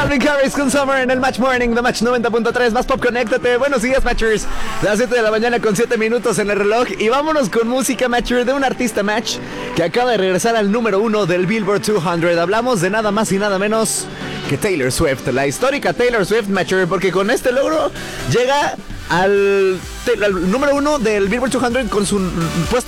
Calvin Harris con Summer en el Match Morning de Match 90.3. Más pop, conéctate. Buenos días, Matchers. Las 7 de la mañana con 7 minutos en el reloj. Y vámonos con música, Matcher, de un artista Match que acaba de regresar al número 1 del Billboard 200. Hablamos de nada más y nada menos que Taylor Swift, la histórica Taylor Swift, Matcher, porque con este logro llega al número 1 del Billboard 200 con su puesto